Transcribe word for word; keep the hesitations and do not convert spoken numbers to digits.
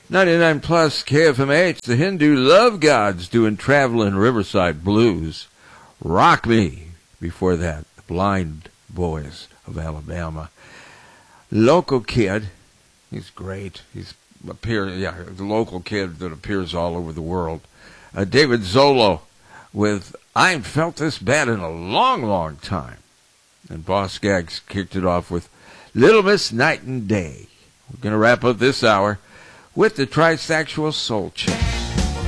ninety-nine plus K F M H, the Hindu Love Gods doing Traveling Riverside Blues. Rock Me. Before that, the Blind Boys of Alabama. Local Kid. He's great. He's appear, yeah, the local kid that appears all over the world. Uh, David Zolo with I Ain't Felt This Bad in a Long, Long Time. And Boss Skaggs kicked it off with Little Miss Night and Day. We're going to wrap up this hour with the Trisexual Soul Check.